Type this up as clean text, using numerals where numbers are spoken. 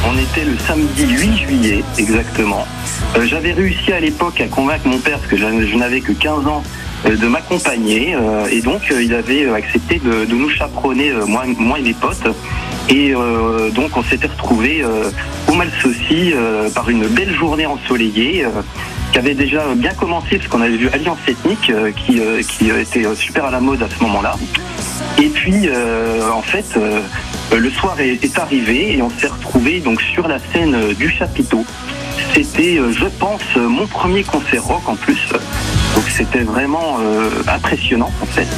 On était le samedi 8 juillet, exactement. J'avais réussi à l'époque à convaincre mon père, parce que je n'avais que 15 ans, de m'accompagner. Et donc, il avait accepté de nous chaperonner, moi et mes potes. Et donc, on s'était retrouvés au Malsaucy par une belle journée ensoleillée. Qui avait déjà bien commencé, parce qu'on avait vu Alliance Ethnique, qui était super à la mode à ce moment-là. Et puis, en fait, le soir est arrivé et on s'est retrouvés donc sur la scène du chapiteau. C'était, je pense, mon premier concert rock en plus. Donc c'était vraiment impressionnant en fait.